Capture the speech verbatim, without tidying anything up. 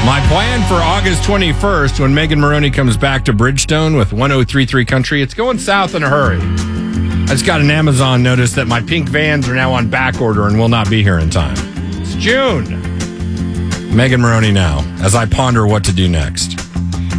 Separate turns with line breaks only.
My plan for August twenty-first, when Megan Maroney comes back to Bridgestone with one oh three point three Country, it's going south in a hurry. I just got an Amazon notice that my pink vans are now on back order and will not be here in time. It's June. Megan Maroney now, as I ponder what to do next.